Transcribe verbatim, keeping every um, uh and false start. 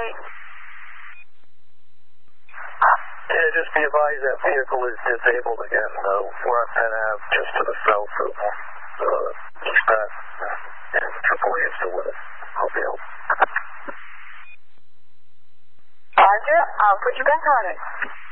eight. Yeah, just be advised that vehicle is disabled again, though. We're on ten Ave, just to the south of uh, East Bath. And triple A is still with us. I'll be able. Roger, I'll put you back on it.